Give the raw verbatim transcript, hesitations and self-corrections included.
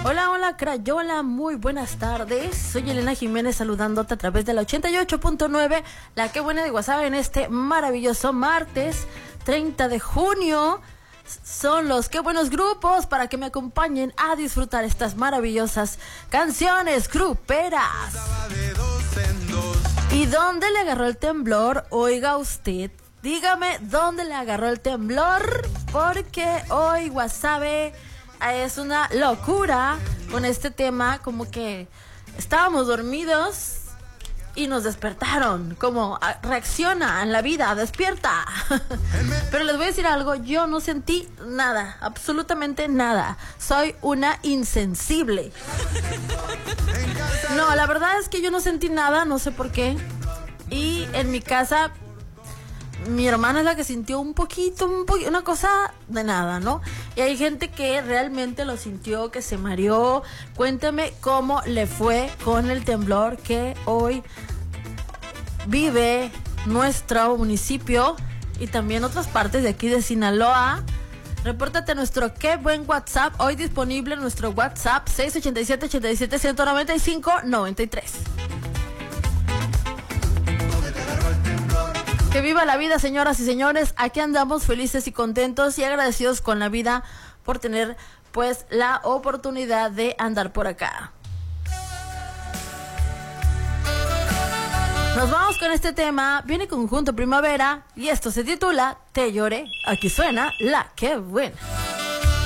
Hola, hola, Crayola, muy buenas tardes. Soy Elena Jiménez saludándote a través de la ochenta y ocho punto nueve, la que buena de WhatsApp en este maravilloso martes treinta de junio. Son los qué buenos grupos para que me acompañen a disfrutar estas maravillosas canciones gruperas. ¿Y dónde le agarró el temblor? Oiga usted, dígame dónde le agarró el temblor, porque hoy Wasabe es una locura con este tema, como que estábamos dormidos y nos despertaron, como reacciona en la vida, despierta. Pero les voy a decir algo, yo no sentí nada, absolutamente nada. Soy una insensible. No, la verdad es que yo no sentí nada, no sé por qué. Y en mi casa, mi hermana es la que sintió un poquito, un poquito, una cosa de nada, ¿no? Y hay gente que realmente lo sintió, que se mareó. Cuénteme cómo le fue con el temblor que hoy vive nuestro municipio y también otras partes de aquí de Sinaloa. Repórtate a nuestro qué buen WhatsApp, hoy disponible en nuestro WhatsApp seis ocho siete, ocho siete, uno nueve cinco, nueve tres. Que viva la vida, señoras y señores. Aquí andamos felices y contentos y agradecidos con la vida por tener pues la oportunidad de andar por acá. Nos vamos con este tema. Viene Conjunto Primavera y esto se titula Te lloré. Aquí suena la que buena.